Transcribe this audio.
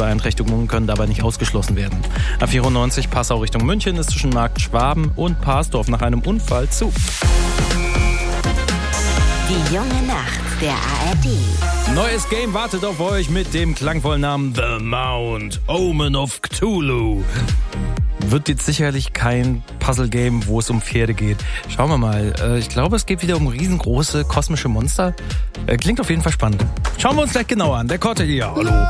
Beeinträchtigungen können dabei nicht ausgeschlossen werden. A94 Passau Richtung München ist zwischen Markt Schwaben und Parsdorf nach einem Unfall zu. Die junge Nacht der ARD. Neues Game wartet auf euch mit dem klangvollen Namen The Mount, Omen of Cthulhu. Wird jetzt sicherlich kein Puzzle-Game, wo es um Pferde geht. Schauen wir mal. Ich glaube, es geht wieder um riesengroße kosmische Monster. Klingt auf jeden Fall spannend. Schauen wir uns gleich genauer an. Der Kotte hier. Hallo.